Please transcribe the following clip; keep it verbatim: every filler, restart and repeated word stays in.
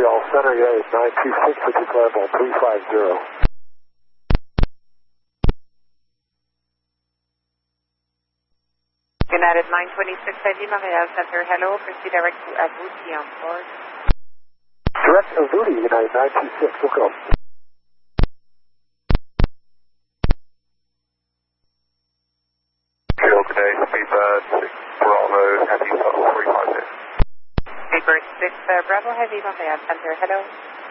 Montreal Center, United nine two six, with your climb on three five zero. United nine twenty-six, Heavy Montreal Center, hello, proceed direct to Agouti on board. Direct Agouti, United nine two six, look up. Kilo today, Speedbird six Bravo, Heavy Shuttle three five zero. Speedbird six uh, Bravo, Heavy Montreal Center, hello.